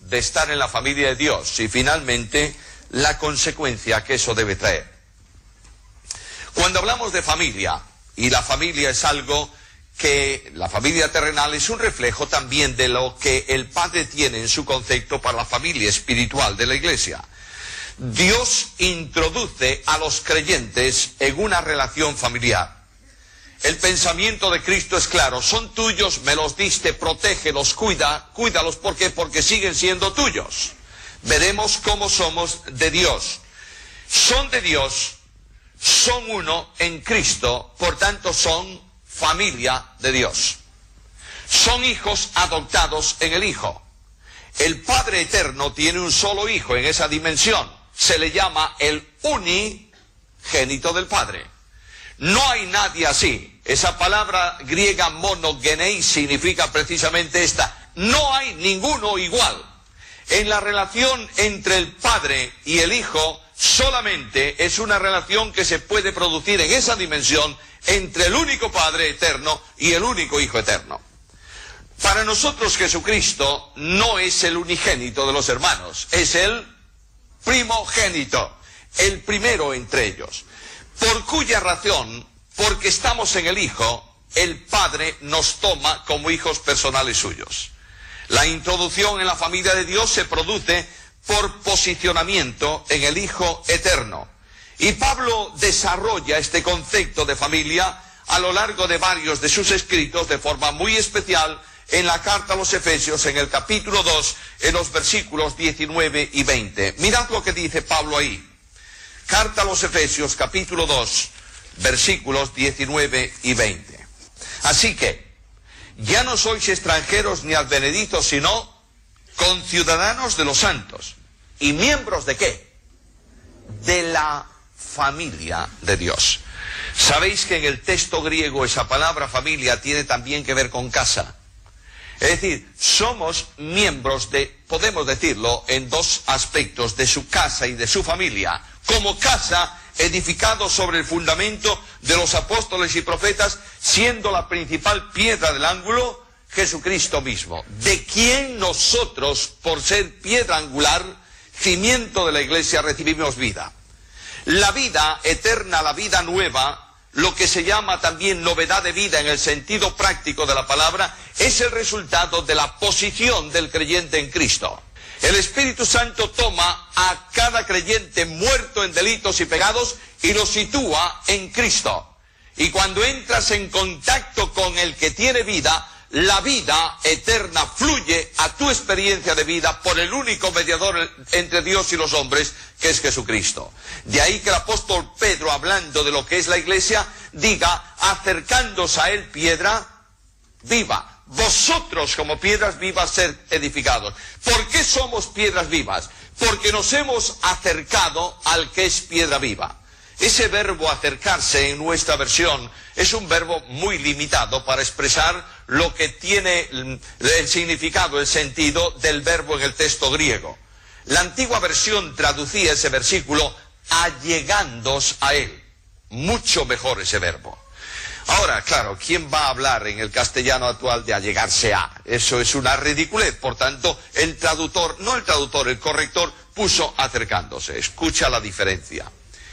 de estar en la familia de Dios y finalmente la consecuencia que eso debe traer. Cuando hablamos de familia, y la familia es algo que, la familia terrenal es un reflejo también de lo que el Padre tiene en su concepto para la familia espiritual de la Iglesia. Dios introduce a los creyentes en una relación familiar. El pensamiento de Cristo es claro: son tuyos, me los diste, protégelos, cuídalos. ¿Por qué? Porque siguen siendo tuyos. Veremos cómo somos de Dios. Son de Dios, son uno en Cristo, por tanto son familia de Dios. Son hijos adoptados en el Hijo. El Padre Eterno tiene un solo Hijo en esa dimensión. Se le llama el unigénito del Padre. No hay nadie así. Esa palabra griega monogenei significa precisamente esta: no hay ninguno igual. En la relación entre el Padre y el Hijo solamente es una relación que se puede producir en esa dimensión entre el único Padre eterno y el único Hijo eterno. Para nosotros Jesucristo no es el unigénito de los hermanos, es el primogénito, el primero entre ellos. Por cuya razón, porque estamos en el Hijo, el Padre nos toma como hijos personales suyos. La introducción en la familia de Dios se produce por posicionamiento en el Hijo eterno. Y Pablo desarrolla este concepto de familia a lo largo de varios de sus escritos, de forma muy especial en la carta a los Efesios, en el capítulo 2, en los versículos 19 y 20. Mirad lo que dice Pablo ahí. Carta a los Efesios, capítulo 2, versículos 19 y 20. Así que, ya no sois extranjeros ni advenedizos, sino conciudadanos de los santos. ¿Y miembros de qué? De la familia de Dios. Sabéis que en el texto griego esa palabra familia tiene también que ver con casa. Es decir, somos miembros de, podemos decirlo, en dos aspectos, de su casa y de su familia. Como casa, edificado sobre el fundamento de los apóstoles y profetas, siendo la principal piedra del ángulo Jesucristo mismo, de quien nosotros, por ser piedra angular, cimiento de la Iglesia, recibimos vida. La vida eterna, la vida nueva, lo que se llama también novedad de vida en el sentido práctico de la palabra, es el resultado de la posición del creyente en Cristo. El Espíritu Santo toma a cada creyente muerto en delitos y pecados y lo sitúa en Cristo. Y cuando entras en contacto con el que tiene vida, la vida eterna fluye a tu experiencia de vida por el único mediador entre Dios y los hombres, que es Jesucristo. De ahí que el apóstol Pedro, hablando de lo que es la Iglesia, diga: acercándoos a él piedra viva. Vosotros como piedras vivas sed edificados. ¿Por qué somos piedras vivas? Porque nos hemos acercado al que es piedra viva. Ese verbo acercarse en nuestra versión es un verbo muy limitado para expresar lo que tiene el significado, el sentido del verbo en el texto griego. La antigua versión traducía ese versículo: allegándoos a él. Mucho mejor ese verbo. Ahora, claro, ¿quién va a hablar en el castellano actual de allegarse a? Eso es una ridiculez. Por tanto, el traductor, no el traductor, el corrector, puso acercándose. Escucha la diferencia.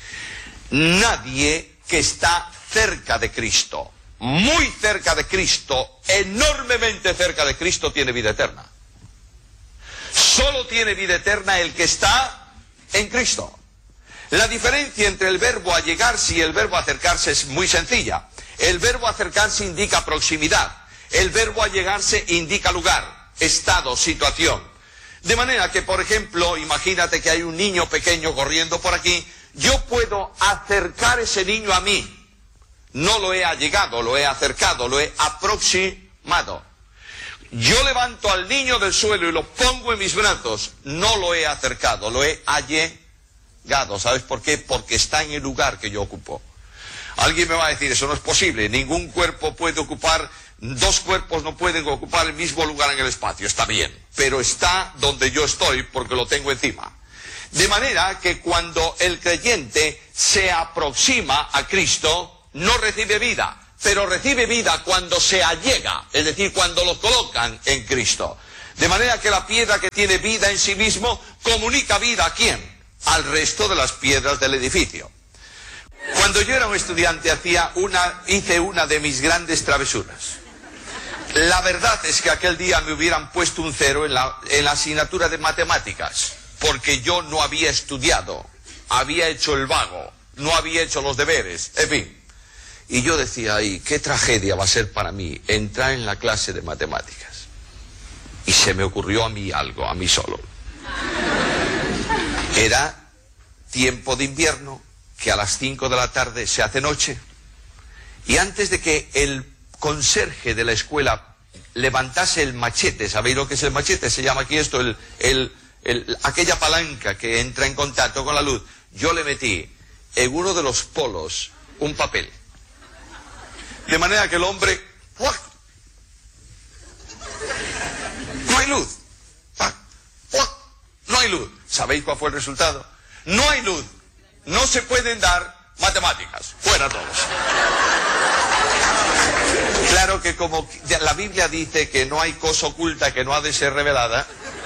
Nadie que está cerca de Cristo, muy cerca de Cristo, enormemente cerca de Cristo, tiene vida eterna. Solo tiene vida eterna el que está en Cristo. La diferencia entre el verbo allegarse y el verbo acercarse es muy sencilla. El verbo acercarse indica proximidad. El verbo allegarse indica lugar, estado, situación. De manera que, por ejemplo, imagínate que hay un niño pequeño corriendo por aquí. Yo puedo acercar ese niño a mí. No lo he allegado, lo he acercado, lo he aproximado. Yo levanto al niño del suelo y lo pongo en mis brazos. No lo he acercado, lo he allegado. ¿Sabes por qué? Porque está en el lugar que yo ocupo. Alguien me va a decir: eso no es posible, ningún cuerpo puede ocupar, dos cuerpos no pueden ocupar el mismo lugar en el espacio. Está bien, pero está donde yo estoy porque lo tengo encima. De manera que cuando el creyente se aproxima a Cristo, no recibe vida, pero recibe vida cuando se allega, es decir, cuando lo colocan en Cristo. De manera que la piedra que tiene vida en sí mismo comunica vida ¿a quién? Al resto de las piedras del edificio. Cuando yo era un estudiante hice una de mis grandes travesuras. La verdad es que aquel día me hubieran puesto un 0 en la asignatura de matemáticas, porque yo no había estudiado, había hecho el vago, no había hecho los deberes, en fin. Y yo decía ahí, qué tragedia va a ser para mí entrar en la clase de matemáticas. Y se me ocurrió a mí algo, a mí solo. Era tiempo de invierno, que a las 5 de la tarde se hace noche, y antes de que el conserje de la escuela levantase el machete, ¿sabéis lo que es el machete? Se llama aquí esto, aquella palanca que entra en contacto con la luz. Yo le metí en uno de los polos un papel. De manera que el hombre... ¡Uah! No hay luz. ¡Uah! No hay luz. ¿Sabéis cuál fue el resultado? No hay luz. No se pueden dar matemáticas. Fuera todos. Claro que como la Biblia dice que no hay cosa oculta que no ha de ser revelada,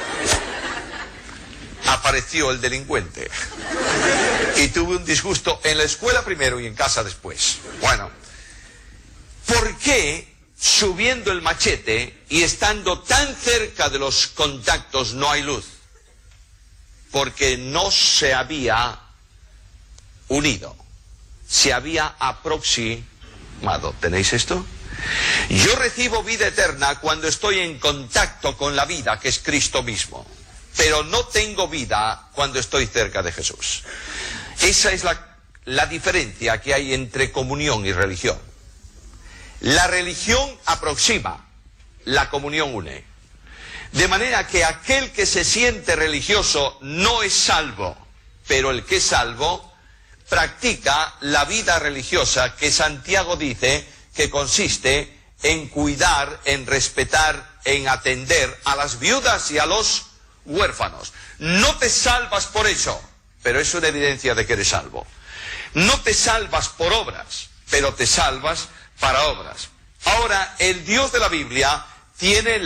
apareció el delincuente. Y tuve un disgusto en la escuela primero y en casa después. Bueno, ¿por qué subiendo el machete y estando tan cerca de los contactos no hay luz? Porque no se había unido, se había aproximado. ¿Tenéis esto? Yo recibo vida eterna cuando estoy en contacto con la vida que es Cristo mismo, pero no tengo vida cuando estoy cerca de Jesús. Esa es la diferencia que hay entre comunión y religión. La religión aproxima, la comunión une. De manera que aquel que se siente religioso no es salvo, pero el que es salvo practica la vida religiosa que Santiago dice que consiste en cuidar, en respetar, en atender a las viudas y a los huérfanos. No te salvas por eso, pero es una evidencia de que eres salvo. No te salvas por obras, pero te salvas para obras. Ahora, el Dios de la Biblia tiene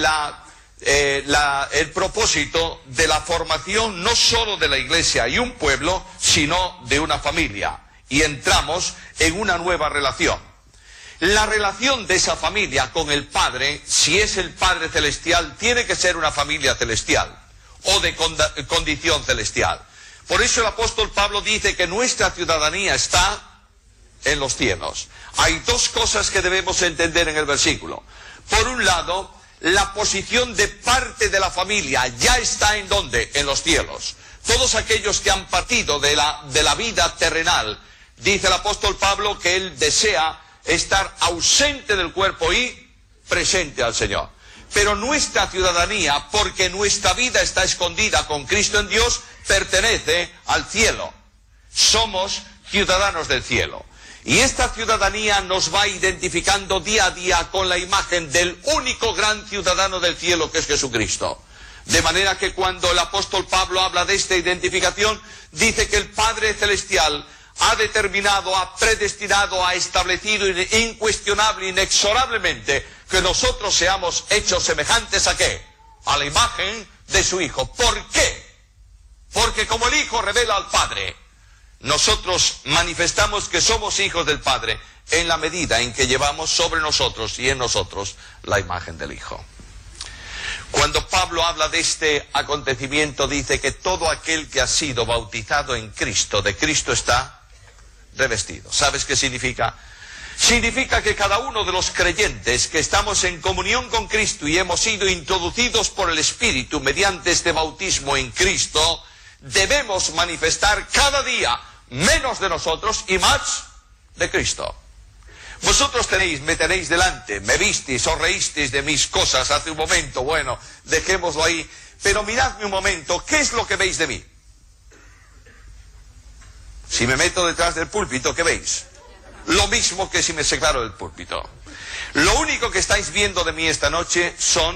el propósito de la formación no solo de la iglesia y un pueblo, sino de una familia. Y entramos en una nueva relación. La relación de esa familia con el Padre, si es el Padre celestial, tiene que ser una familia celestial o de condición celestial. Por eso el apóstol Pablo dice que nuestra ciudadanía está en los cielos. Hay dos cosas que debemos entender en el versículo. Por un lado, la posición de parte de la familia ya está en ¿dónde? En los cielos. Todos aquellos que han partido de la vida terrenal, dice el apóstol Pablo que él desea estar ausente del cuerpo y presente al Señor. Pero nuestra ciudadanía, porque nuestra vida está escondida con Cristo en Dios, pertenece al cielo. Somos ciudadanos del cielo. Y esta ciudadanía nos va identificando día a día con la imagen del único gran ciudadano del cielo, que es Jesucristo. De manera que cuando el apóstol Pablo habla de esta identificación, dice que el Padre Celestial ha determinado, ha predestinado, ha establecido incuestionable, inexorablemente, que nosotros seamos hechos semejantes ¿a qué? A la imagen de su Hijo. ¿Por qué? Porque como el Hijo revela al Padre, nosotros manifestamos que somos hijos del Padre en la medida en que llevamos sobre nosotros y en nosotros la imagen del Hijo. Cuando Pablo habla de este acontecimiento, dice que todo aquel que ha sido bautizado en Cristo, de Cristo está revestido. ¿Sabes qué significa? Significa que cada uno de los creyentes que estamos en comunión con Cristo y hemos sido introducidos por el Espíritu mediante este bautismo en Cristo, debemos manifestar cada día menos de nosotros y más de Cristo. Vosotros me tenéis delante, me visteis o reísteis de mis cosas hace un momento, bueno, dejémoslo ahí, pero miradme un momento, ¿qué es lo que veis de mí? Si me meto detrás del púlpito, ¿qué veis? Lo mismo que si me separo del púlpito. Lo único que estáis viendo de mí esta noche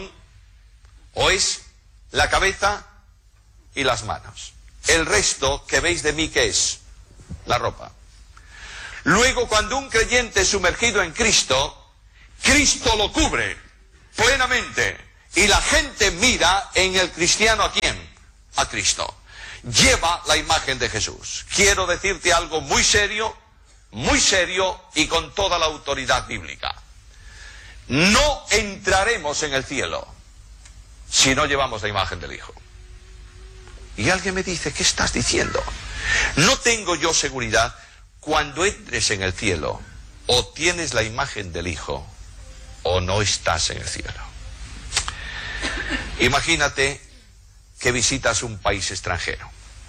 es la cabeza y las manos. El resto que veis de mí, ¿qué es? La ropa. Luego, cuando un creyente es sumergido en Cristo, Cristo lo cubre plenamente Y la gente mira en el cristiano, ¿a quién? A Cristo. Lleva la imagen de Jesús. Quiero decirte algo muy serio y con toda la autoridad bíblica. No entraremos en el cielo si no llevamos la imagen del Hijo. Y alguien me dice, ¿qué estás diciendo? No tengo yo seguridad. Cuando entres en el cielo, o tienes la imagen del Hijo, o no estás en el cielo. Imagínate que visitas un país extranjero.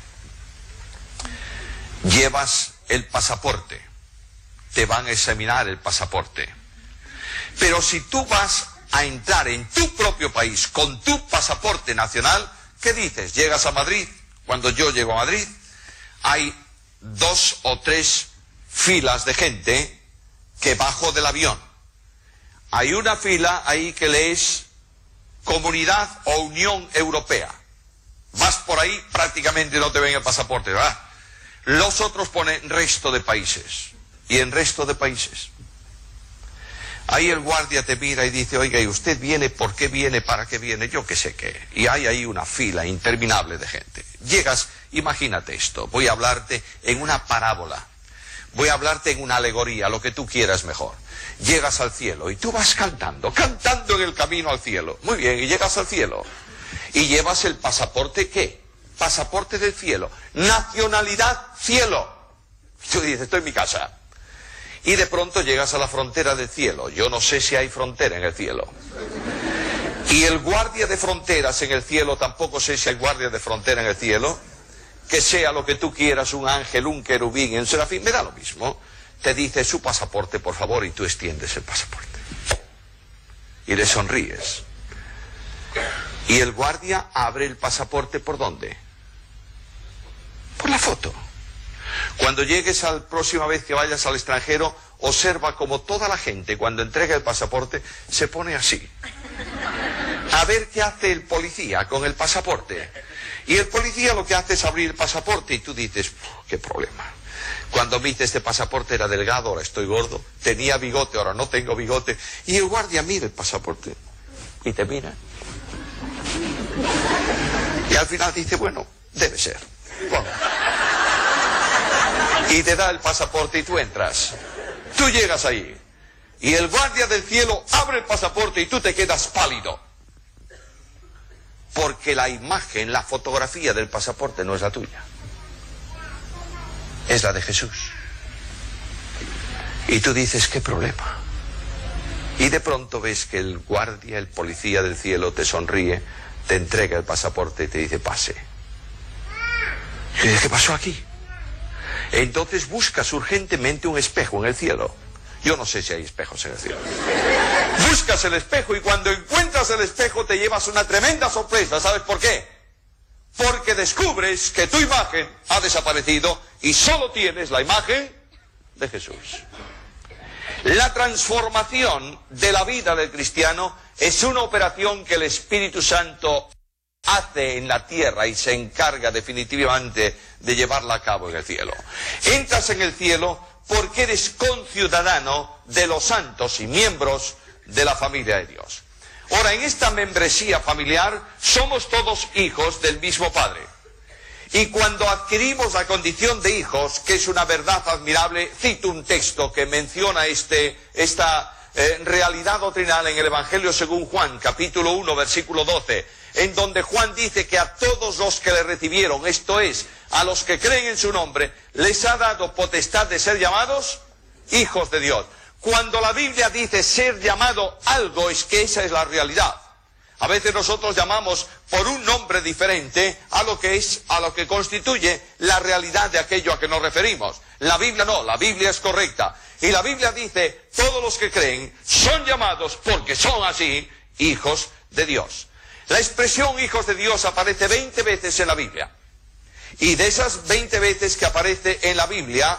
Llevas el pasaporte, te van a examinar el pasaporte. Pero si tú vas a entrar en tu propio país con tu pasaporte nacional, ¿qué dices? Llegas a Madrid. Cuando yo llego a Madrid, hay 2 o 3 filas de gente que bajo del avión. Hay una fila ahí que lees Comunidad o Unión Europea. Vas por ahí, prácticamente no te ven el pasaporte, ¿verdad? Los otros ponen resto de países. Y en resto de países. Ahí el guardia te mira y dice, oiga, ¿y usted viene? ¿Por qué viene? ¿Para qué viene? Yo qué sé qué. Y hay ahí una fila interminable de gente. Llegas, imagínate esto, voy a hablarte en una parábola. Voy a hablarte en una alegoría, lo que tú quieras mejor. Llegas al cielo y tú vas cantando en el camino al cielo. Muy bien, y llegas al cielo. Y llevas el pasaporte, ¿qué? Pasaporte del cielo. Nacionalidad, cielo. Y tú dices, estoy en mi casa. Y de pronto llegas a la frontera del cielo. Yo no sé si hay frontera en el cielo. Y el guardia de fronteras en el cielo, tampoco sé si hay guardia de frontera en el cielo. Que sea lo que tú quieras, un ángel, un querubín, un serafín, me da lo mismo. Te dice su pasaporte, por favor, y tú extiendes el pasaporte. Y le sonríes. Y el guardia abre el pasaporte, ¿por dónde? Por la foto. Cuando llegues a la próxima vez que vayas al extranjero, observa como toda la gente, cuando entrega el pasaporte, se pone así. A ver qué hace el policía con el pasaporte. Y el policía lo que hace es abrir el pasaporte y tú dices, qué problema. Cuando me hice este pasaporte era delgado, ahora estoy gordo. Tenía bigote, ahora no tengo bigote. Y el guardia mira el pasaporte y te mira. Y al final dice, bueno, debe ser. Bueno. Y te da el pasaporte y tú entras. Tú llegas ahí. Y el guardia del cielo abre el pasaporte y tú te quedas pálido. Porque la imagen, la fotografía del pasaporte no es la tuya. Es la de Jesús. Y tú dices, ¿qué problema? Y de pronto ves que el guardia, el policía del cielo te sonríe, te entrega el pasaporte y te dice, pase. Y dices, ¿qué pasó aquí? Entonces buscas urgentemente un espejo en el cielo. Yo no sé si hay espejos en el cielo. Buscas el espejo y cuando encuentras el espejo te llevas una tremenda sorpresa. ¿Sabes por qué? Porque descubres que tu imagen ha desaparecido y solo tienes la imagen de Jesús. La transformación de la vida del cristiano es una operación que el Espíritu Santo hace en la tierra y se encarga definitivamente de llevarla a cabo en el cielo. Entras en el cielo porque eres conciudadano de los santos y miembros de la familia de Dios. Ahora, en esta membresía familiar somos todos hijos del mismo Padre. Y cuando adquirimos la condición de hijos, que es una verdad admirable, cito un texto que menciona esta realidad doctrinal en el Evangelio según Juan, capítulo 1, versículo 12, en donde Juan dice que a todos los que le recibieron, esto es, a los que creen en su nombre, les ha dado potestad de ser llamados hijos de Dios. Cuando la Biblia dice ser llamado algo, es que esa es la realidad. A veces nosotros llamamos por un nombre diferente a lo que constituye la realidad de aquello a que nos referimos. La Biblia no, la Biblia es correcta. Y la Biblia dice, todos los que creen son llamados, porque son así, hijos de Dios. La expresión hijos de Dios aparece 20 veces en la Biblia. Y de esas 20 veces que aparece en la Biblia,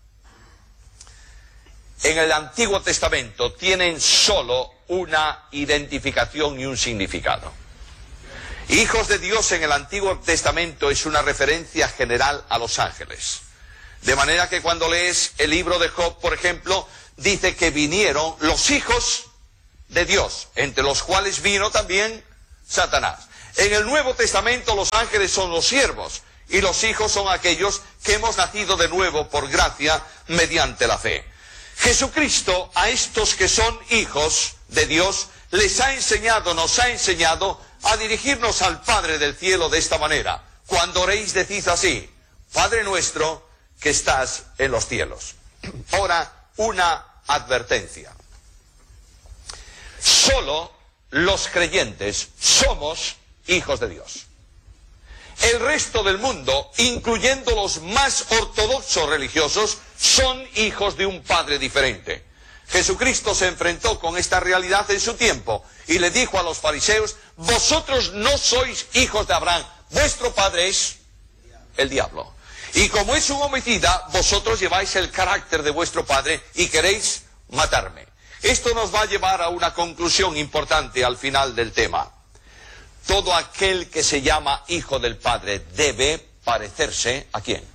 en el Antiguo Testamento tienen solo una identificación y un significado. Hijos de Dios en el Antiguo Testamento es una referencia general a los ángeles. De manera que cuando lees el libro de Job, por ejemplo, dice que vinieron los hijos de Dios, entre los cuales vino también Satanás. En el Nuevo Testamento los ángeles son los siervos y los hijos son aquellos que hemos nacido de nuevo por gracia mediante la fe. Jesucristo a estos que son hijos de Dios les ha enseñado, nos ha enseñado a dirigirnos al Padre del cielo de esta manera. Cuando oréis decid así: Padre nuestro que estás en los cielos. Ahora, una advertencia. Solo los creyentes somos hijos de Dios. El resto del mundo, incluyendo los más ortodoxos religiosos, son hijos de un padre diferente. Jesucristo se enfrentó con esta realidad en su tiempo y le dijo a los fariseos: vosotros no sois hijos de Abraham, vuestro padre es el diablo. Y como es un homicida, vosotros lleváis el carácter de vuestro padre y queréis matarme. Esto nos va a llevar a una conclusión importante al final del tema. Todo aquel que se llama hijo del Padre debe parecerse ¿a quién?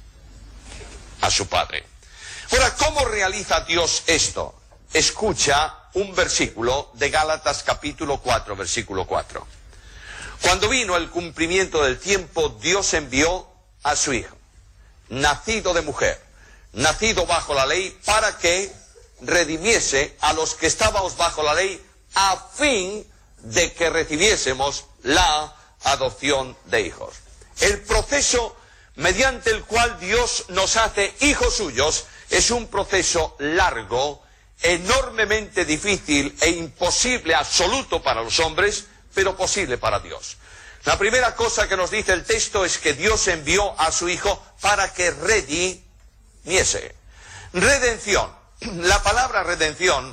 A su Padre. Ahora, ¿cómo realiza Dios esto? Escucha un versículo de Gálatas capítulo 4, versículo 4. Cuando vino el cumplimiento del tiempo, Dios envió a su Hijo, nacido de mujer, nacido bajo la ley, para que redimiese a los que estábamos bajo la ley, a fin de que recibiésemos la adopción de hijos. El proceso mediante el cual Dios nos hace hijos suyos es un proceso largo, enormemente difícil e imposible absoluto para los hombres, pero posible para Dios. La primera cosa que nos dice el texto es que Dios envió a su Hijo para que redimiese. Redención. La palabra redención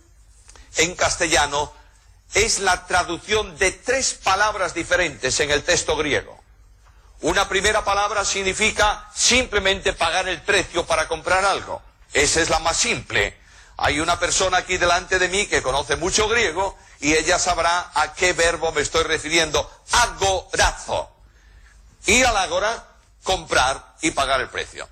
en castellano es la traducción de tres palabras diferentes en el texto griego. Una primera palabra significa simplemente pagar el precio para comprar algo. Esa es la más simple. Hay una persona aquí delante de mí que conoce mucho griego y ella sabrá a qué verbo me estoy refiriendo. Agorazo. Ir al ágora, comprar y pagar el precio.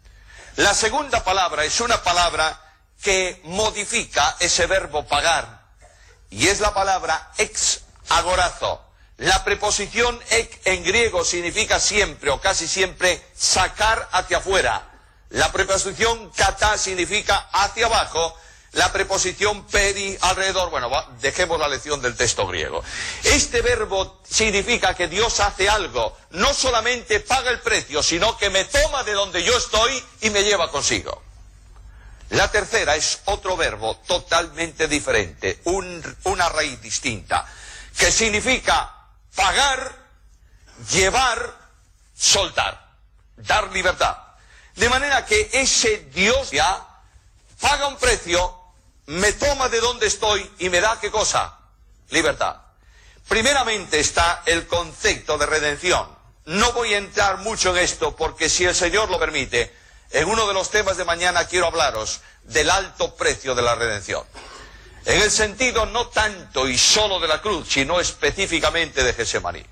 La segunda palabra es una palabra que modifica ese verbo pagar y es la palabra ex agorazo. La preposición ek en griego significa siempre o casi siempre sacar hacia afuera. La preposición kata significa hacia abajo. La preposición peri alrededor. Bueno, dejemos la lección del texto griego. Este verbo significa que Dios hace algo. No solamente paga el precio, sino que me toma de donde yo estoy y me lleva consigo. La tercera es otro verbo totalmente diferente, una raíz distinta, que significa pagar, llevar, soltar, dar libertad. De manera que ese Dios ya paga un precio, me toma de donde estoy y me da ¿qué cosa? Libertad. Primeramente está el concepto de redención. No voy a entrar mucho en esto porque si el Señor lo permite, en uno de los temas de mañana quiero hablaros del alto precio de la redención. En el sentido no tanto y solo de la cruz, sino específicamente de Getsemaní.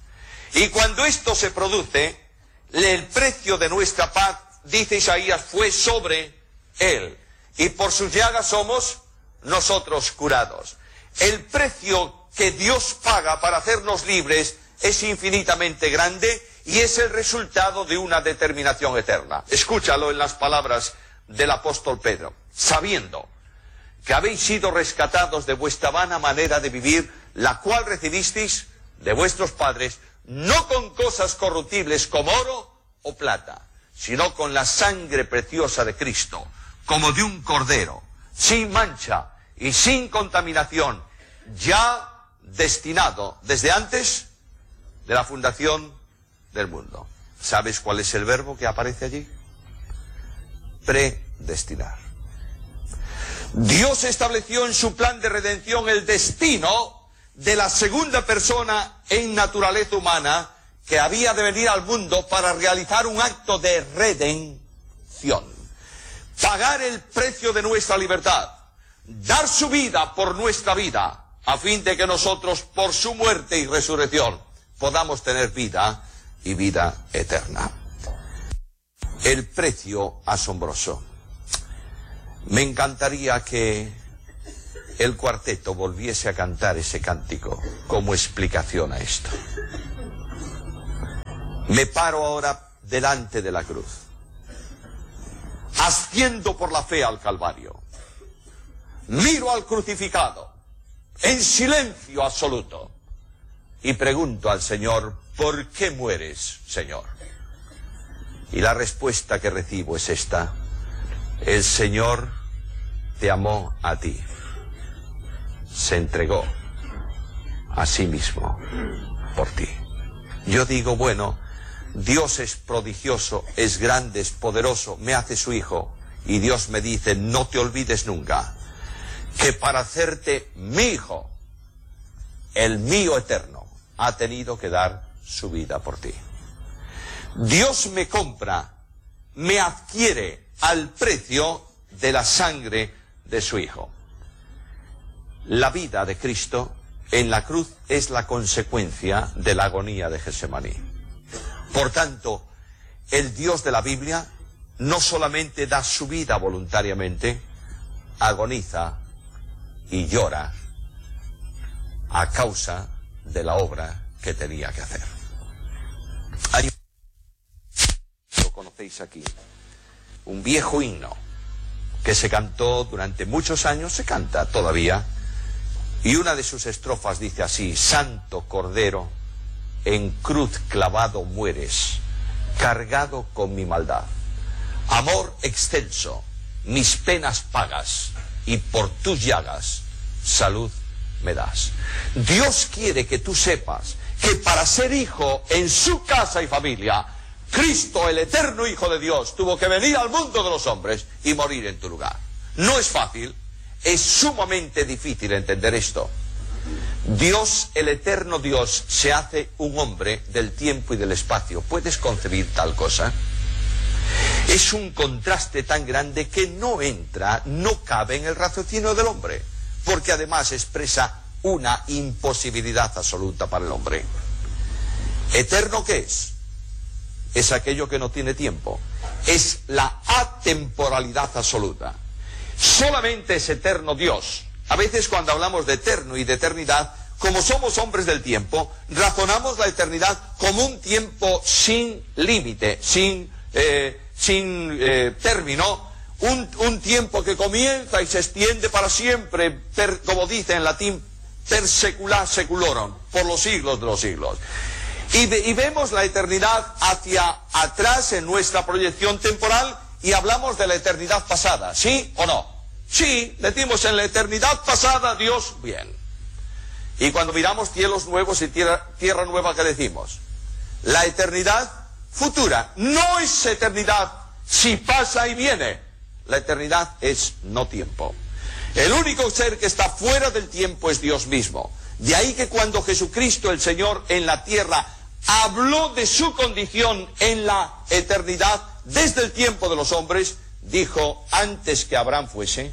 Y cuando esto se produce, el precio de nuestra paz, dice Isaías, fue sobre él. Y por sus llagas somos nosotros curados. El precio que Dios paga para hacernos libres es infinitamente grande y es el resultado de una determinación eterna. Escúchalo en las palabras del apóstol Pedro. Sabiendo que habéis sido rescatados de vuestra vana manera de vivir, la cual recibisteis de vuestros padres, no con cosas corruptibles como oro o plata, sino con la sangre preciosa de Cristo, como de un cordero, sin mancha y sin contaminación, ya destinado desde antes de la fundación del mundo. ¿Sabes cuál es el verbo que aparece allí? Predestinar. Dios estableció en su plan de redención el destino de la segunda persona en naturaleza humana que había de venir al mundo para realizar un acto de redención. Pagar el precio de nuestra libertad, dar su vida por nuestra vida, a fin de que nosotros, por su muerte y resurrección, podamos tener vida y vida eterna. El precio asombroso. Me encantaría que el cuarteto volviese a cantar ese cántico como explicación a esto. Me paro ahora delante de la cruz, asciendo por la fe al Calvario, miro al crucificado en silencio absoluto y pregunto al Señor: ¿por qué mueres, Señor? Y la respuesta que recibo es esta: el Señor te amó a ti, se entregó a sí mismo por ti. Yo digo, bueno, Dios es prodigioso, es grande, es poderoso, me hace su hijo, y Dios me dice: no te olvides nunca que para hacerte mi hijo, el mío eterno, ha tenido que dar su vida por ti. Dios me compra, me adquiere al precio de la sangre de su hijo. La vida de Cristo en la cruz es la consecuencia de la agonía de Getsemaní. Por tanto, el Dios de la Biblia no solamente da su vida voluntariamente, agoniza y llora a causa de la obra que tenía que hacer. Hay lo conocéis aquí, un viejo himno que se cantó durante muchos años, se canta todavía, y una de sus estrofas dice así: Santo Cordero, en cruz clavado mueres, cargado con mi maldad. Amor excelso, mis penas pagas, y por tus llagas salud me das. Dios quiere que tú sepas que para ser hijo en su casa y familia, Cristo, el eterno Hijo de Dios, tuvo que venir al mundo de los hombres y morir en tu lugar. No es fácil, es sumamente difícil entender esto. Dios, el eterno Dios, se hace un hombre del tiempo y del espacio. ¿Puedes concebir tal cosa? Es un contraste tan grande que no entra, no cabe en el raciocinio del hombre, porque además expresa una imposibilidad absoluta para el hombre. ¿Eterno qué es? Es aquello que no tiene tiempo. Es la atemporalidad absoluta. Solamente es eterno Dios. A veces cuando hablamos de eterno y de eternidad, como somos hombres del tiempo, razonamos la eternidad como un tiempo sin límite, sin término, un tiempo que comienza y se extiende para siempre, como dice en latín, per secula seculorum, por los siglos de los siglos. Y vemos la eternidad hacia atrás en nuestra proyección temporal y hablamos de la eternidad pasada, ¿sí o no? Sí, decimos en la eternidad pasada Dios, bien. Y cuando miramos cielos nuevos y tierra nueva, ¿qué decimos? La eternidad futura no es eternidad si pasa y viene. La eternidad es no tiempo. El único ser que está fuera del tiempo es Dios mismo. De ahí que cuando Jesucristo, el Señor, en la tierra, habló de su condición en la eternidad, desde el tiempo de los hombres, dijo: antes que Abraham fuese,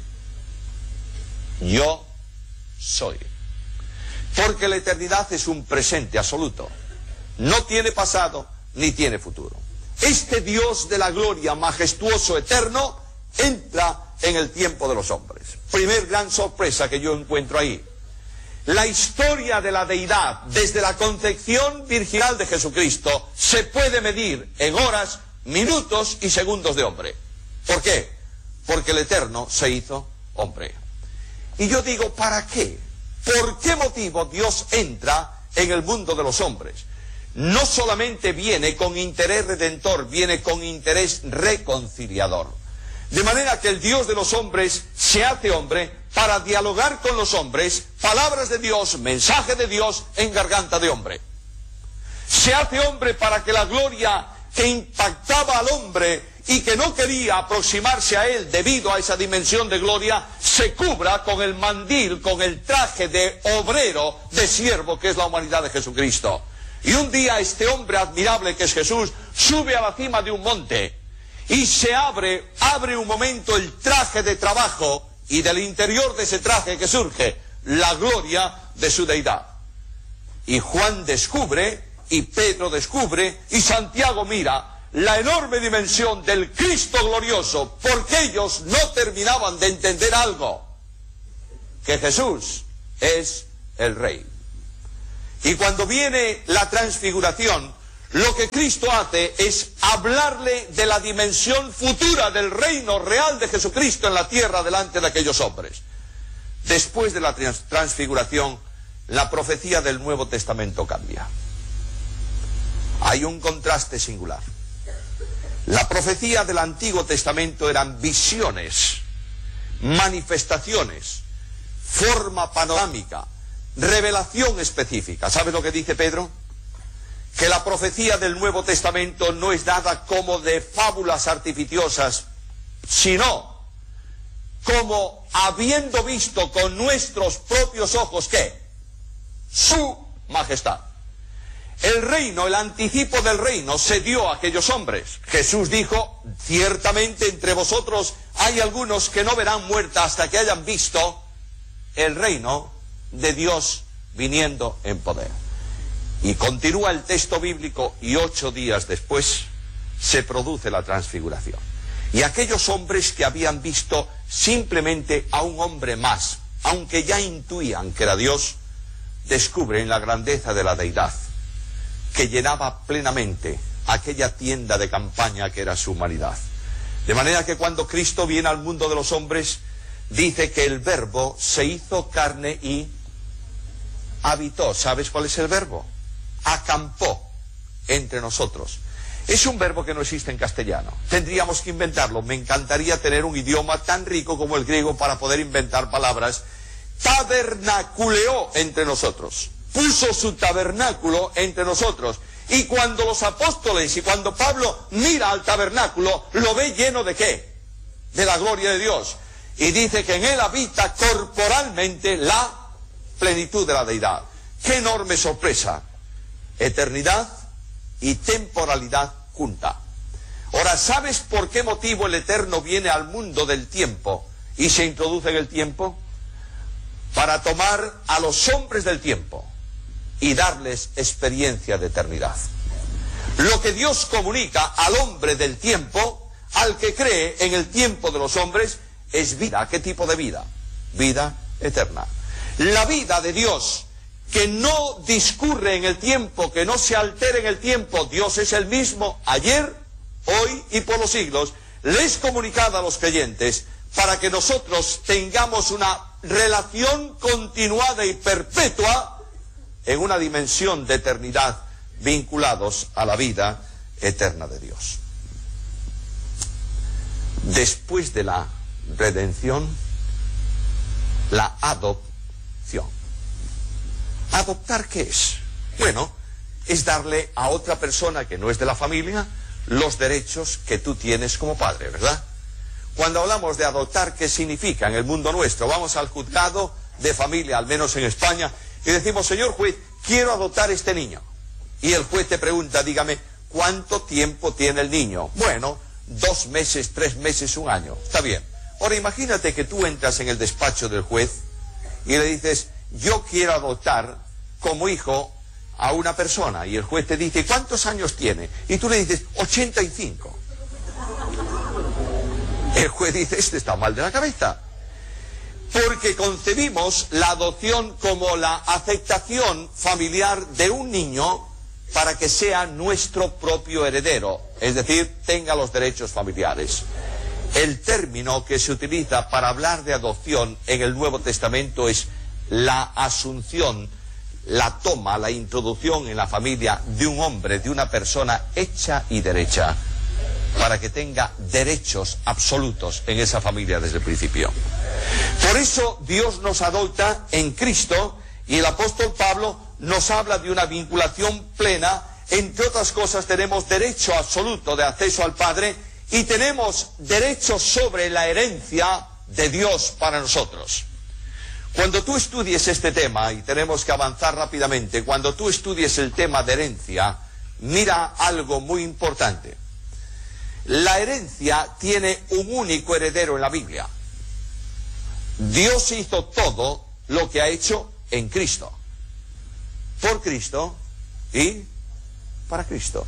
yo soy. Porque la eternidad es un presente absoluto. No tiene pasado ni tiene futuro. Este Dios de la gloria, majestuoso, eterno, entra en el tiempo de los hombres. Primer gran sorpresa que yo encuentro ahí. La historia de la deidad, desde la concepción virginal de Jesucristo, se puede medir en horas, minutos y segundos de hombre. ¿Por qué? Porque el Eterno se hizo hombre. Y yo digo, ¿para qué? ¿Por qué motivo Dios entra en el mundo de los hombres? No solamente viene con interés redentor, viene con interés reconciliador. De manera que el Dios de los hombres se hace hombre para dialogar con los hombres, palabras de Dios, mensaje de Dios en garganta de hombre. Se hace hombre para que la gloria que impactaba al hombre y que no quería aproximarse a él debido a esa dimensión de gloria, se cubra con el mandil, con el traje de obrero, de siervo, que es la humanidad de Jesucristo. Y un día este hombre admirable que es Jesús sube a la cima de un monte y se abre un momento el traje de trabajo, y del interior de ese traje que surge la gloria de su deidad. Y Juan descubre, y Pedro descubre, y Santiago mira la enorme dimensión del Cristo glorioso, porque ellos no terminaban de entender algo. que Jesús es el Rey. Y cuando viene la transfiguración, lo que Cristo hace es hablarle de la dimensión futura del reino real de Jesucristo en la tierra delante de aquellos hombres. Después de la transfiguración, la profecía del Nuevo Testamento cambia. Hay un contraste singular. La profecía del Antiguo Testamento eran visiones, manifestaciones, forma panorámica, revelación específica. ¿Sabes lo que dice Pedro? Que la profecía del Nuevo Testamento no es nada como de fábulas artificiosas, sino como habiendo visto con nuestros propios ojos, ¿qué? Su majestad. El reino, el anticipo del reino se dio a aquellos hombres. Jesús dijo, ciertamente entre vosotros hay algunos que no verán muerta hasta que hayan visto el reino de Dios viniendo en poder. Y continúa el texto bíblico y 8 días después se produce la transfiguración. Y aquellos hombres que habían visto simplemente a un hombre más, aunque ya intuían que era Dios, descubren la grandeza de la deidad, que llenaba plenamente aquella tienda de campaña que era su humanidad. De manera que cuando Cristo viene al mundo de los hombres, dice que el verbo se hizo carne y habitó. ¿Sabes cuál es el verbo? Acampó entre nosotros. Es un verbo que no existe en castellano. Tendríamos que inventarlo. Me encantaría tener un idioma tan rico como el griego para poder inventar palabras. Tabernaculeó entre nosotros. Puso su tabernáculo entre nosotros. Y cuando los apóstoles y cuando Pablo mira al tabernáculo, lo ve lleno ¿de qué? De la gloria de Dios. Y dice que en él habita corporalmente la plenitud de la deidad. ¡Qué enorme sorpresa! Eternidad y temporalidad junta. Ahora, ¿sabes por qué motivo el Eterno viene al mundo del tiempo y se introduce en el tiempo? Para tomar a los hombres del tiempo y darles experiencia de eternidad. Lo que Dios comunica al hombre del tiempo, al que cree en el tiempo de los hombres, es vida. ¿Qué tipo de vida? Vida eterna. La vida de Dios, que no discurre en el tiempo, que no se altera en el tiempo. Dios es el mismo ayer, hoy y por los siglos. Le es comunicada a los creyentes para que nosotros tengamos una relación continuada y perpetua en una dimensión de eternidad, vinculados a la vida eterna de Dios. Después de la redención, la adopción. ¿Adoptar qué es? Bueno, es darle a otra persona que no es de la familia los derechos que tú tienes como padre, ¿verdad? Cuando hablamos de adoptar, ¿qué significa en el mundo nuestro? Vamos al juzgado de familia, al menos en España, y decimos, señor juez, quiero adoptar este niño. Y el juez te pregunta, dígame, ¿cuánto tiempo tiene el niño? Bueno, 2 meses, 3 meses, 1 año. Está bien. Ahora imagínate que tú entras en el despacho del juez y le dices, yo quiero adoptar como hijo a una persona. Y el juez te dice, ¿cuántos años tiene? Y tú le dices, 85. El juez dice, este está mal de la cabeza. Porque concebimos la adopción como la aceptación familiar de un niño para que sea nuestro propio heredero, es decir, tenga los derechos familiares. El término que se utiliza para hablar de adopción en el Nuevo Testamento es la asunción, la toma, la introducción en la familia de un hombre, de una persona hecha y derecha, para que tenga derechos absolutos en esa familia desde el principio. Por eso Dios nos adopta en Cristo, y el apóstol Pablo nos habla de una vinculación plena. Entre otras cosas, tenemos derecho absoluto de acceso al Padre y tenemos derecho sobre la herencia de Dios para nosotros. Cuando tú estudies este tema, y tenemos que avanzar rápidamente, cuando tú estudies el tema de herencia, mira algo muy importante. La herencia tiene un único heredero en la Biblia. Dios hizo todo lo que ha hecho en Cristo, por Cristo y para Cristo.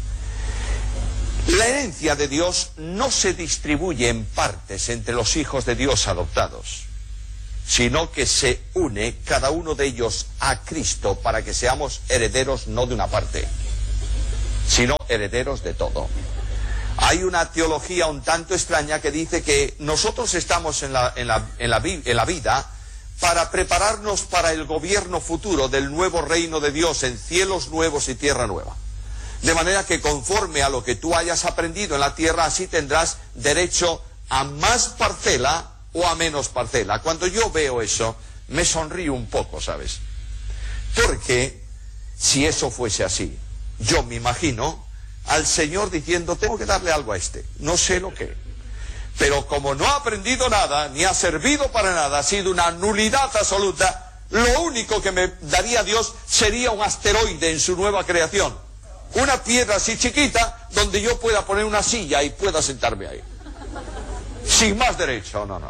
La herencia de Dios no se distribuye en partes entre los hijos de Dios adoptados, sino que se une cada uno de ellos a Cristo para que seamos herederos no de una parte, sino herederos de todo. Hay una teología un tanto extraña que dice que nosotros estamos en la vida para prepararnos para el gobierno futuro del nuevo reino de Dios en cielos nuevos y tierra nueva. De manera que conforme a lo que tú hayas aprendido en la tierra, así tendrás derecho a más parcela o a menos parcela. Cuando yo veo eso, me sonrío un poco, ¿sabes? Porque si eso fuese así, yo me imagino al Señor diciendo, tengo que darle algo a este, no sé lo que. Pero como no ha aprendido nada, ni ha servido para nada, ha sido una nulidad absoluta, lo único que me daría Dios sería un asteroide en su nueva creación. Una piedra así chiquita donde yo pueda poner una silla y pueda sentarme ahí. Sin más derecho, no.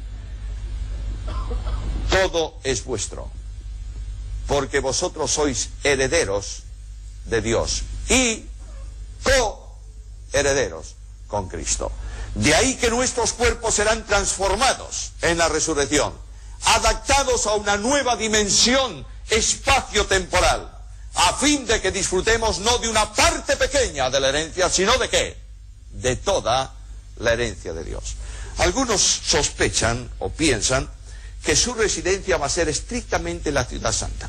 Todo es vuestro. Porque vosotros sois herederos de Dios y coherederos con Cristo. De ahí que nuestros cuerpos serán transformados en la resurrección, adaptados a una nueva dimensión espacio-temporal, a fin de que disfrutemos no de una parte pequeña de la herencia, sino de ¿qué? De toda la herencia de Dios. Algunos sospechan o piensan que su residencia va a ser estrictamente la Ciudad Santa.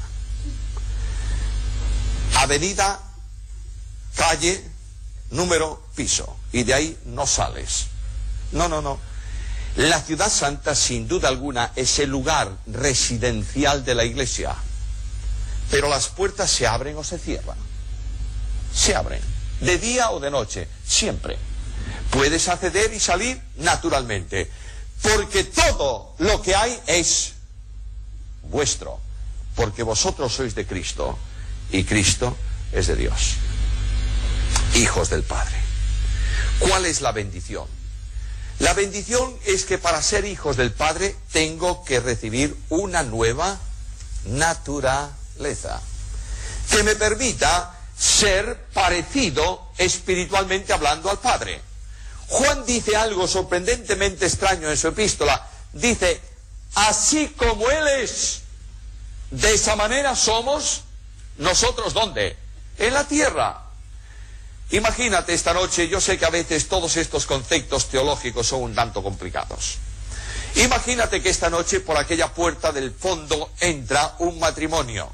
Avenida, calle, número, piso, y de ahí no sales. No. La Ciudad Santa, sin duda alguna, es el lugar residencial de la Iglesia. Pero las puertas se abren o se cierran. Se abren. De día o de noche. Siempre. Puedes acceder y salir naturalmente. Porque todo lo que hay es vuestro. Porque vosotros sois de Cristo. Y Cristo es de Dios. Hijos del Padre. ¿Cuál es la bendición? La bendición es que para ser hijos del Padre tengo que recibir una nueva naturaleza que me permita ser parecido espiritualmente hablando al Padre. Juan dice algo sorprendentemente extraño en su epístola. Dice, así como Él es, de esa manera somos nosotros. ¿Dónde? En la tierra. Imagínate esta noche, yo sé que a veces todos estos conceptos teológicos son un tanto complicados. Imagínate que esta noche por aquella puerta del fondo entra un matrimonio.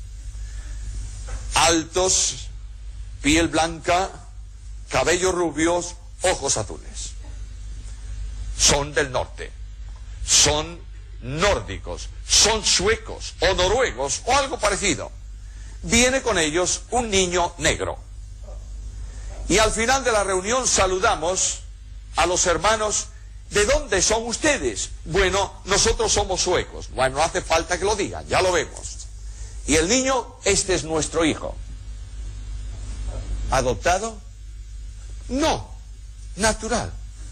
Altos, piel blanca, cabellos rubios, ojos azules. Son del norte, son nórdicos, son suecos o noruegos o algo parecido. Viene con ellos un niño negro. Y al final de la reunión saludamos a los hermanos. ¿De dónde son ustedes? Bueno, nosotros somos suecos. Bueno, no hace falta que lo digan, ya lo vemos. Y el niño, este es nuestro hijo. ¿Adoptado? No, natural.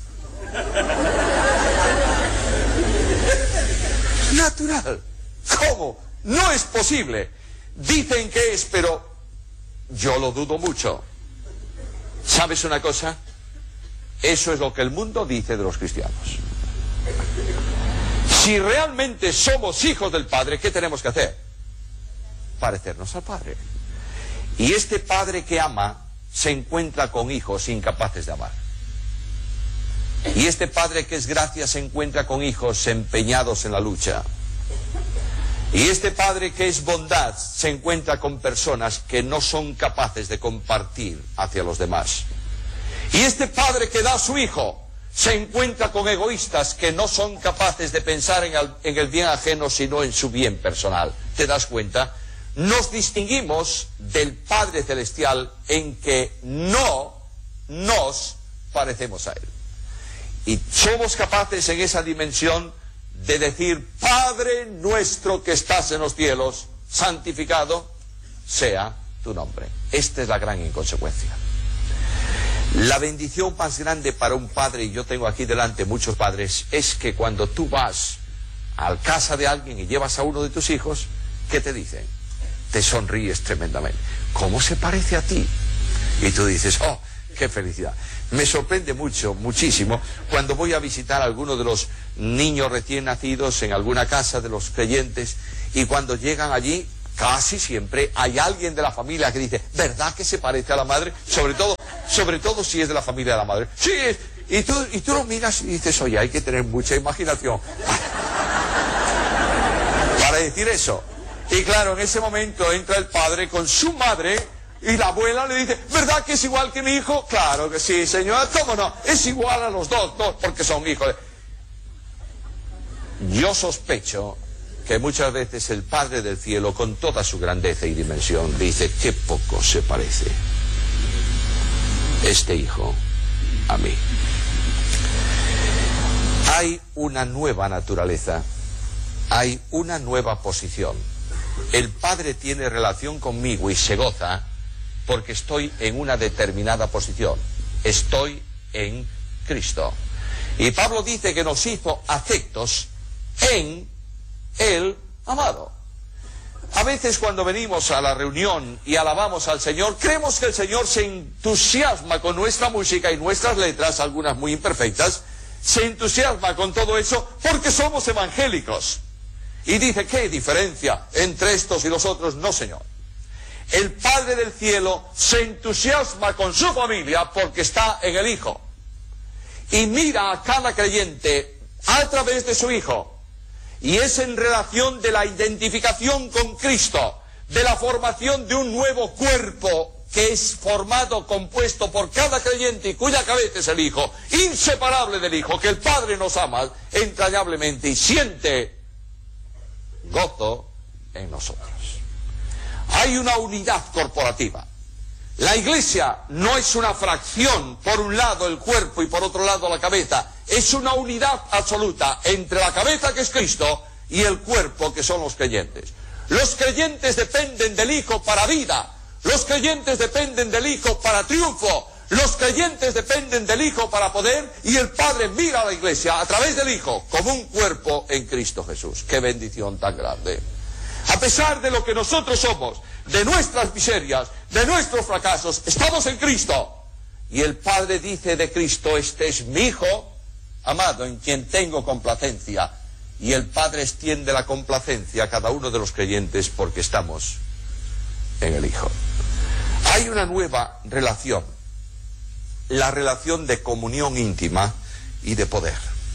Natural. ¿Cómo? No es posible. Dicen que es, pero yo lo dudo mucho. ¿Sabes una cosa? Eso es lo que el mundo dice de los cristianos. Si realmente somos hijos del Padre, ¿qué tenemos que hacer? Parecernos al Padre. Y este Padre que ama se encuentra con hijos incapaces de amar. Y este Padre que es gracia se encuentra con hijos empeñados en la lucha. Y este Padre que es bondad se encuentra con personas que no son capaces de compartir hacia los demás. Y este Padre que da a su Hijo se encuentra con egoístas que no son capaces de pensar en el bien ajeno, sino en su bien personal. ¿Te das cuenta? Nos distinguimos del Padre Celestial en que no nos parecemos a Él. Y somos capaces en esa dimensión de decir, Padre nuestro que estás en los cielos, santificado sea tu nombre. Esta es la gran inconsecuencia. La bendición más grande para un padre, y yo tengo aquí delante muchos padres, es que cuando tú vas a casa de alguien y llevas a uno de tus hijos, ¿qué te dicen? Te sonríes tremendamente. ¿Cómo se parece a ti? Y tú dices, oh, qué felicidad. Me sorprende muchísimo, cuando voy a visitar a alguno de los niños recién nacidos en alguna casa de los creyentes, y cuando llegan allí, casi siempre hay alguien de la familia que dice, ¿verdad que se parece a la madre? Sobre todo si es de la familia de la madre. Sí, y tú lo miras y dices, oye, hay que tener mucha imaginación para decir eso. Y claro, en ese momento entra el padre con su madre, y la abuela le dice, ¿verdad que es igual que mi hijo? Claro que sí, señora, ¿cómo no? Es igual a los dos porque son hijos. Yo sospecho que muchas veces el Padre del Cielo, con toda su grandeza y dimensión, dice, qué poco se parece este hijo a mí. Hay una nueva naturaleza, hay una nueva posición. El Padre tiene relación conmigo y se goza porque estoy en una determinada posición. Estoy en Cristo. Y Pablo dice que nos hizo aceptos en el amado. A veces cuando venimos a la reunión y alabamos al Señor, creemos que el Señor se entusiasma con nuestra música y nuestras letras, algunas muy imperfectas, se entusiasma con todo eso porque somos evangélicos. Y dice, ¿qué diferencia entre estos y los otros? No, Señor. El Padre del Cielo se entusiasma con su familia porque está en el Hijo. Y mira a cada creyente a través de su Hijo. Y es en relación de la identificación con Cristo, de la formación de un nuevo cuerpo que es formado, compuesto por cada creyente y cuya cabeza es el Hijo, inseparable del Hijo, que el Padre nos ama entrañablemente y siente gozo en nosotros. Hay una unidad corporativa. La Iglesia no es una fracción, por un lado el cuerpo y por otro lado la cabeza. Es una unidad absoluta entre la cabeza, que es Cristo, y el cuerpo, que son los creyentes. Los creyentes dependen del Hijo para vida. Los creyentes dependen del Hijo para triunfo. Los creyentes dependen del Hijo para poder, y el Padre mira a la Iglesia a través del Hijo como un cuerpo en Cristo Jesús. ¡Qué bendición tan grande! A pesar de lo que nosotros somos, de nuestras miserias, de nuestros fracasos, estamos en Cristo. Y el Padre dice de Cristo, este es mi Hijo amado, en quien tengo complacencia. Y el Padre extiende la complacencia a cada uno de los creyentes porque estamos en el Hijo. Hay una nueva relación, la relación de comunión íntima y de poder.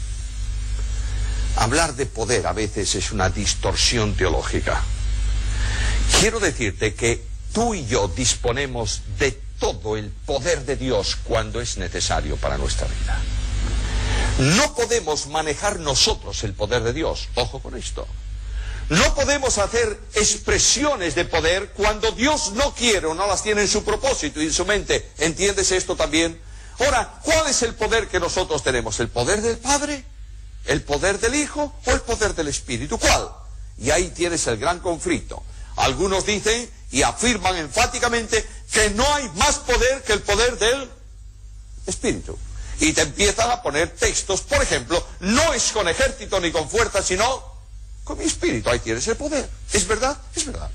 Hablar de poder a veces es una distorsión teológica. Quiero decirte que tú y yo disponemos de todo el poder de Dios cuando es necesario para nuestra vida. No podemos manejar nosotros el poder de Dios. Ojo con esto. No podemos hacer expresiones de poder cuando Dios no quiere o no las tiene en su propósito y en su mente. ¿Entiendes esto también? Ahora, ¿cuál es el poder que nosotros tenemos? ¿El poder del Padre? ¿El poder del Hijo? ¿O el poder del Espíritu? ¿Cuál? Y ahí tienes el gran conflicto. Algunos dicen y afirman enfáticamente que no hay más poder que el poder del Espíritu. Y te empiezan a poner textos, por ejemplo, no es con ejército ni con fuerza, sino con mi espíritu. Ahí tienes el poder. ¿Es verdad? Es verdad.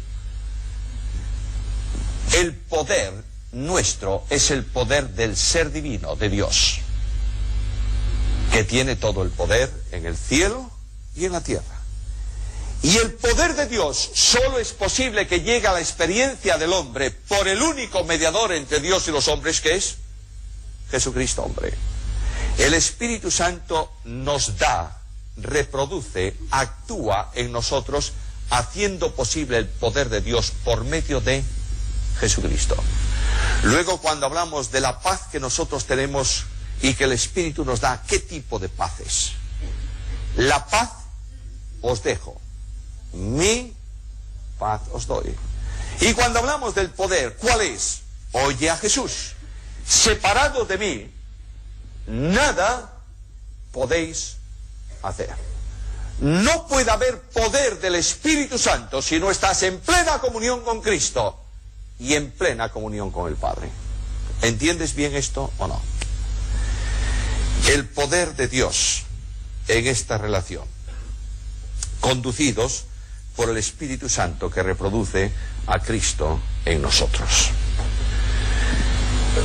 El poder nuestro es el poder del ser divino, de Dios, que tiene todo el poder en el cielo y en la tierra. Y el poder de Dios solo es posible que llegue a la experiencia del hombre por el único mediador entre Dios y los hombres, que es Jesucristo, hombre. El Espíritu Santo nos da, reproduce, actúa en nosotros, haciendo posible el poder de Dios por medio de Jesucristo. Luego, cuando hablamos de la paz que nosotros tenemos y que el Espíritu nos da, ¿qué tipo de paz es? La paz os dejo, mi paz os doy. Y cuando hablamos del poder, ¿cuál es? Oye a Jesús. Separado de mí, nada podéis hacer. No puede haber poder del Espíritu Santo si no estás en plena comunión con Cristo y en plena comunión con el Padre. ¿Entiendes bien esto o no? El poder de Dios en esta relación, conducidos por el Espíritu Santo que reproduce a Cristo en nosotros.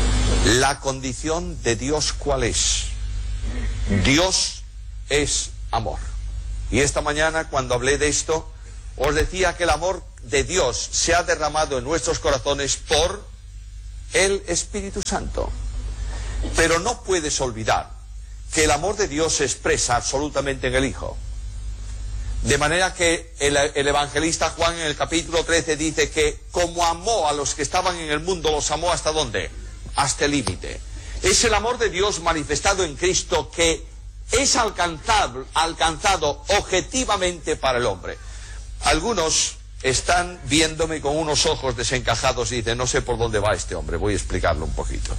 La condición de Dios, ¿cuál es? Dios es amor. Y esta mañana, cuando hablé de esto, os decía que el amor de Dios se ha derramado en nuestros corazones por el Espíritu Santo. Pero no puedes olvidar que el amor de Dios se expresa absolutamente en el Hijo. De manera que el evangelista Juan en el capítulo 13 dice que como amó a los que estaban en el mundo, los amó ¿hasta dónde? Hasta el límite. Es el amor de Dios manifestado en Cristo que es alcanzado objetivamente para el hombre. Algunos están viéndome con unos ojos desencajados y dicen, no sé por dónde va este hombre, voy a explicarlo un poquito.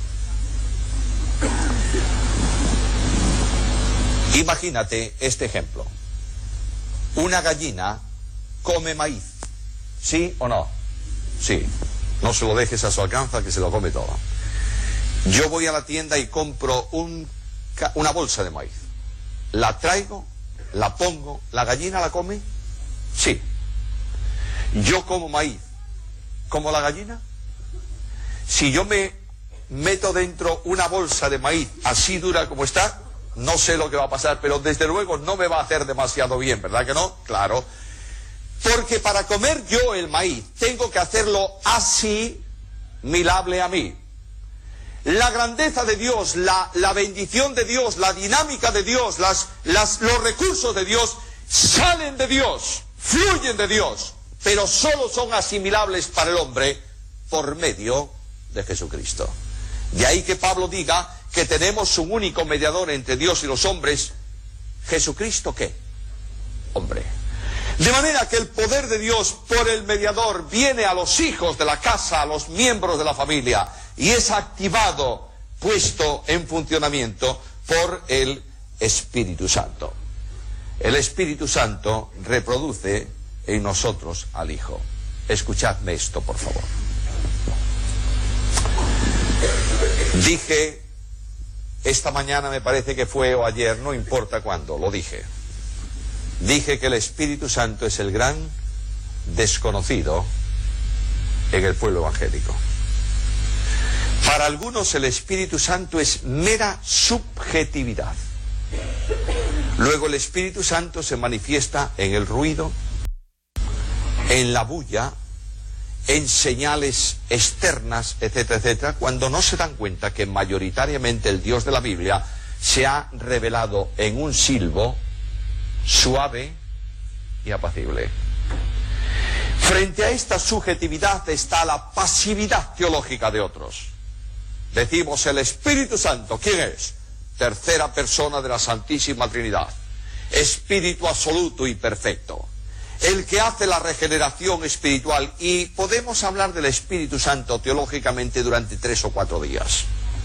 Imagínate este ejemplo. Una gallina come maíz, ¿sí o no? Sí. No se lo dejes a su alcance, que se lo come todo. Yo voy a la tienda y compro una bolsa de maíz. La traigo, la pongo, ¿la gallina la come? Sí. Yo como maíz, ¿como la gallina? Si yo me meto dentro una bolsa de maíz así dura como está, no sé lo que va a pasar, pero desde luego no me va a hacer demasiado bien, ¿verdad que no? Claro. Porque para comer yo el maíz tengo que hacerlo asimilable a mí. La grandeza de Dios, la bendición de Dios, la dinámica de Dios, los recursos de Dios salen de Dios, fluyen de Dios, pero solo son asimilables para el hombre por medio de Jesucristo. De ahí que Pablo diga que tenemos un único mediador entre Dios y los hombres. ¿Jesucristo qué? Hombre. De manera que el poder de Dios por el mediador viene a los hijos de la casa, a los miembros de la familia, y es activado, puesto en funcionamiento por el Espíritu Santo. El Espíritu Santo reproduce en nosotros al Hijo. Escuchadme esto, por favor. Dije esta mañana, me parece que fue, o ayer, no importa cuándo, lo dije. Dije que el Espíritu Santo es el gran desconocido en el pueblo evangélico. Para algunos el Espíritu Santo es mera subjetividad. Luego el Espíritu Santo se manifiesta en el ruido, en la bulla, en señales externas, etcétera, etcétera, cuando no se dan cuenta que mayoritariamente el Dios de la Biblia se ha revelado en un silbo suave y apacible. Frente a esta subjetividad está la pasividad teológica de otros. Decimos el Espíritu Santo, ¿quién es? Tercera persona de la Santísima Trinidad, Espíritu absoluto y perfecto, el que hace la regeneración espiritual, y podemos hablar del Espíritu Santo teológicamente durante 3 o 4 días.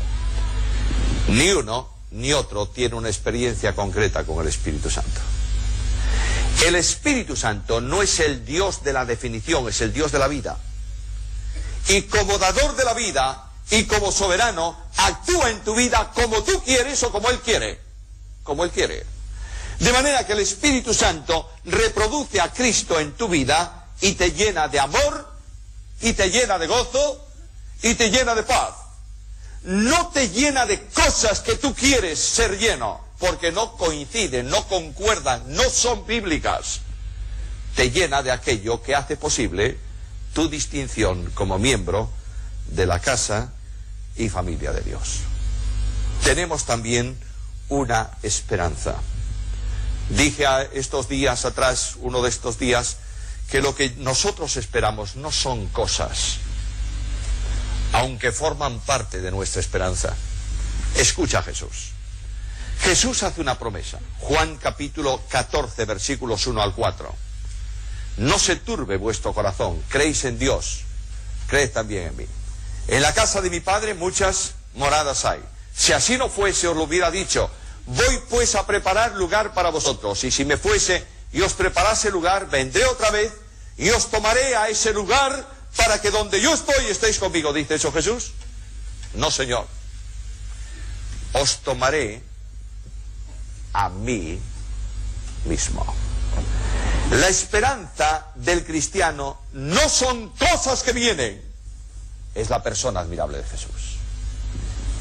Ni uno ni otro tiene una experiencia concreta con el Espíritu Santo. El Espíritu Santo no es el Dios de la definición, es el Dios de la vida. Y como dador de la vida y como soberano, actúa en tu vida como tú quieres o como Él quiere. Como Él quiere. De manera que el Espíritu Santo reproduce a Cristo en tu vida y te llena de amor, y te llena de gozo, y te llena de paz. No te llena de cosas que tú quieres ser lleno, porque no coinciden, no concuerdan, no son bíblicas. Te llena de aquello que hace posible tu distinción como miembro de la casa y familia de Dios. Tenemos también una esperanza. Dije estos días atrás, uno de estos días, que lo que nosotros esperamos no son cosas, aunque forman parte de nuestra esperanza. Escucha a Jesús. Jesús hace una promesa. Juan capítulo 14, versículos 1 al 4. No se turbe vuestro corazón, creéis en Dios, creed también en mí. En la casa de mi Padre muchas moradas hay. Si así no fuese, os lo hubiera dicho. Voy pues a preparar lugar para vosotros, y si me fuese y os preparase lugar, vendré otra vez y os tomaré a ese lugar, para que donde yo estoy estéis conmigo. ¿Dice eso Jesús? No, Señor. Os tomaré a mí mismo. La esperanza del cristiano no son cosas que vienen, es la persona admirable de Jesús.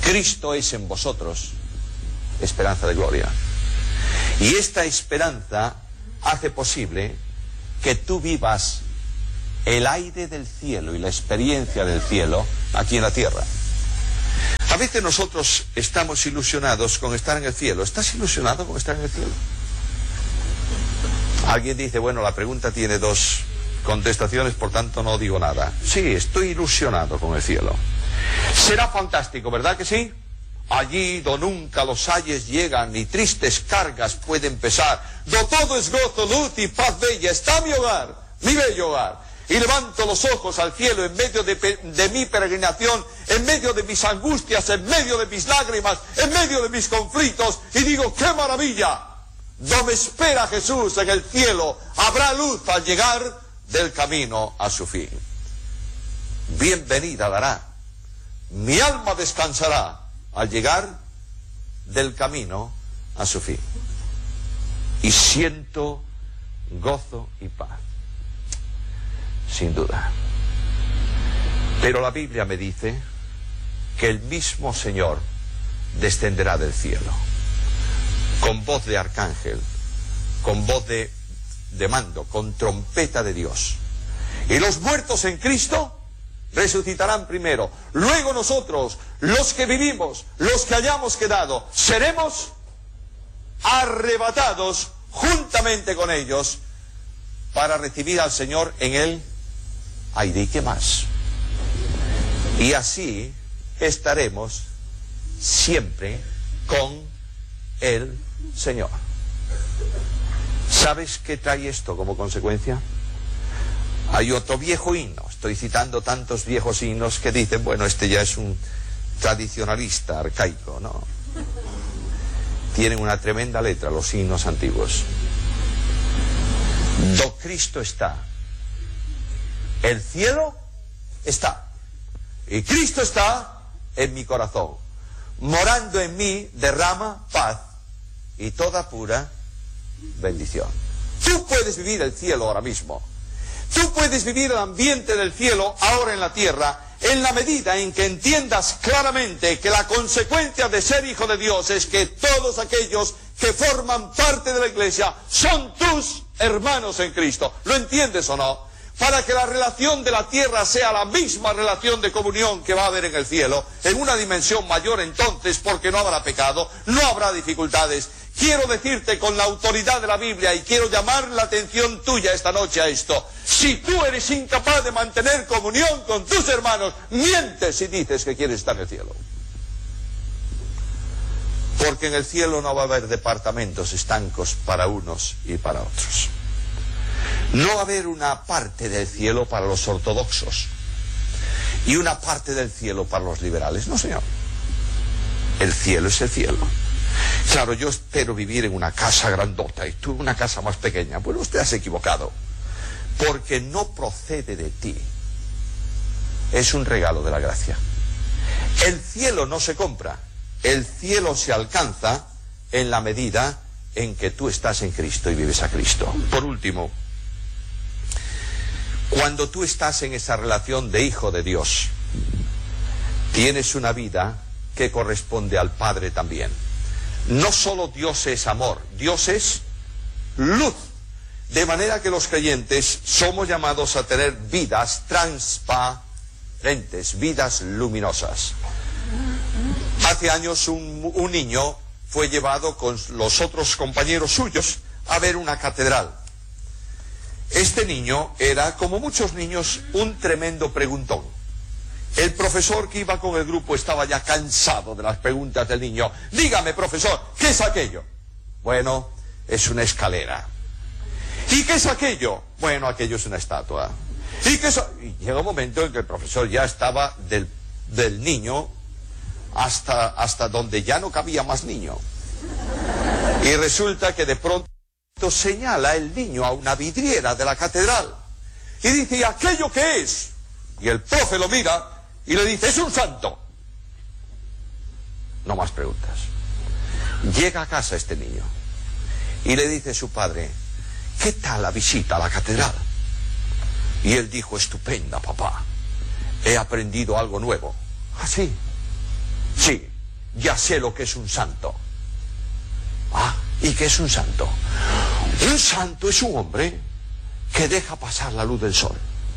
Cristo es en vosotros esperanza de gloria. Y esta esperanza hace posible que tú vivas el aire del cielo y la experiencia del cielo aquí en la tierra. A veces nosotros estamos ilusionados con estar en el cielo. ¿Estás ilusionado con estar en el cielo? Alguien dice, bueno, la pregunta tiene dos contestaciones, por tanto no digo nada. Sí, estoy ilusionado con el cielo. Será fantástico, ¿verdad que sí? Allí do nunca los ayes llegan, ni tristes cargas pueden pesar. Do todo es gozo, luz y paz bella. Está mi hogar, mi bello hogar. Y levanto los ojos al cielo en medio de mi peregrinación, en medio de mis angustias, en medio de mis lágrimas, en medio de mis conflictos, y digo, ¡qué maravilla! Donde espera Jesús en el cielo, habrá luz al llegar del camino a su fin. Bienvenida dará. Mi alma descansará al llegar del camino a su fin. Y siento gozo y paz. Sin duda. Pero la Biblia me dice que el mismo Señor descenderá del cielo, con voz de arcángel, con voz de mando, con trompeta de Dios. Y los muertos en Cristo resucitarán primero. Luego nosotros, los que vivimos, los que hayamos quedado, seremos arrebatados juntamente con ellos para recibir al Señor en el aire. ¿Y qué más? Y así estaremos siempre con el Señor. ¿Sabes qué trae esto como consecuencia? Hay otro viejo himno. Estoy citando tantos viejos himnos que dicen, bueno, este ya es un tradicionalista arcaico, ¿no? Tienen una tremenda letra los himnos antiguos. Do Cristo está, el cielo está, y Cristo está en mi corazón. Morando en mí derrama paz y toda pura bendición. Tú puedes vivir el cielo ahora mismo. Tú puedes vivir el ambiente del cielo ahora en la tierra, en la medida en que entiendas claramente que la consecuencia de ser hijo de Dios es que todos aquellos que forman parte de la iglesia son tus hermanos en Cristo. ¿Lo entiendes o no? Para que la relación de la tierra sea la misma relación de comunión que va a haber en el cielo, en una dimensión mayor entonces, porque no habrá pecado, no habrá dificultades. Quiero decirte con la autoridad de la Biblia, y quiero llamar la atención tuya esta noche a esto: si tú eres incapaz de mantener comunión con tus hermanos, mientes si dices que quieres estar en el cielo. Porque en el cielo no va a haber departamentos estancos para unos y para otros. No va a haber una parte del cielo para los ortodoxos y una parte del cielo para los liberales. No, señor. El cielo es el cielo. Claro, yo espero vivir en una casa grandota y tú en una casa más pequeña. Bueno, usted has equivocado. Porque no procede de ti. Es un regalo de la gracia. El cielo no se compra. El cielo se alcanza en la medida en que tú estás en Cristo y vives a Cristo. Por último, cuando tú estás en esa relación de hijo de Dios, tienes una vida que corresponde al Padre también. No solo Dios es amor, Dios es luz. De manera que los creyentes somos llamados a tener vidas transparentes, vidas luminosas. Hace años un niño fue llevado con los otros compañeros suyos a ver una catedral. Este niño era, como muchos niños, un tremendo preguntón. El profesor que iba con el grupo estaba ya cansado de las preguntas del niño. Dígame, profesor, ¿qué es aquello? Bueno, es una escalera. ¿Y qué es aquello? Bueno, aquello es una estatua. ¿Y qué es? Y llega un momento en que el profesor ya estaba del niño hasta donde ya no cabía más niño. Y resulta que de pronto señala el niño a una vidriera de la catedral y dice, ¿y aquello qué es? Y el profe lo mira y le dice, es un santo. No más preguntas. Llega a casa este niño y le dice a su padre, ¿qué tal la visita a la catedral? Y él dijo, estupenda, papá. He aprendido algo nuevo. ¿Ah, sí? Sí. ya sé lo que es un santo. Ah, ¿y qué es un santo? Un santo es un hombre que deja pasar la luz del sol.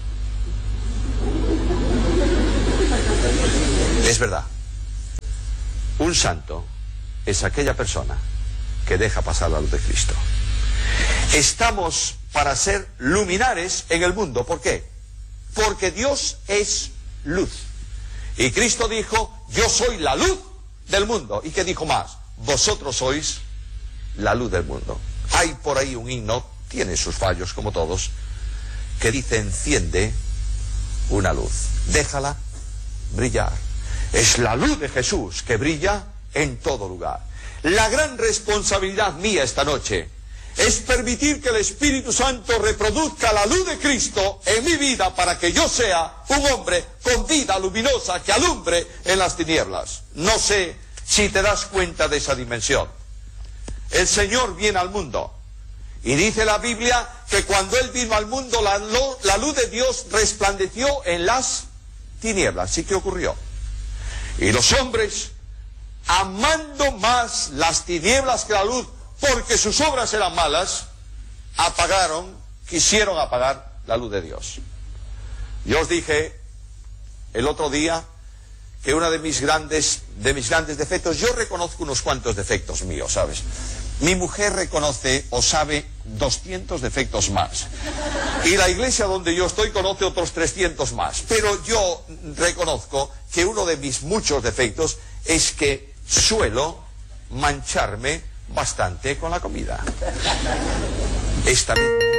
Es verdad. Un santo es aquella persona que deja pasar la luz de Cristo. Estamos para ser luminares en el mundo. ¿Por qué? Porque Dios es luz. Y Cristo dijo, yo soy la luz del mundo. ¿Y qué dijo más? Vosotros sois la luz del mundo. Hay por ahí un himno, tiene sus fallos como todos, que dice, enciende una luz, déjala brillar. Es la luz de Jesús que brilla en todo lugar. La gran responsabilidad mía esta noche es permitir que el Espíritu Santo reproduzca la luz de Cristo en mi vida para que yo sea un hombre con vida luminosa que alumbre en las tinieblas. No sé si te das cuenta de esa dimensión. El Señor viene al mundo y dice la Biblia que cuando Él vino al mundo la luz de Dios resplandeció en las tinieblas. ¿Sí que ocurrió? Y los hombres, amando más las tinieblas que la luz, porque sus obras eran malas, quisieron apagar la luz de Dios. Yo os dije el otro día que uno de mis grandes defectos, yo reconozco unos cuantos defectos míos, ¿sabes? Mi mujer reconoce o sabe 200 defectos más. Y la iglesia donde yo estoy conoce otros 300 más. Pero yo reconozco que uno de mis muchos defectos es que suelo mancharme bastante con la comida. Esta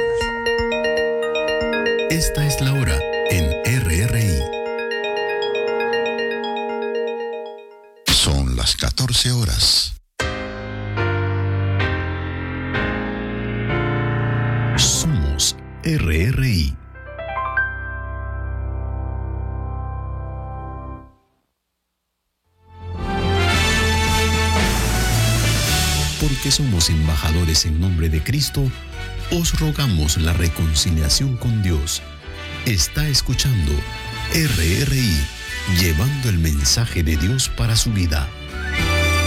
es la hora en RRI. Son las 14 horas. Somos RRI. Porque somos embajadores en nombre de Cristo, os rogamos la reconciliación con Dios. Está escuchando RRI, llevando el mensaje de Dios para su vida.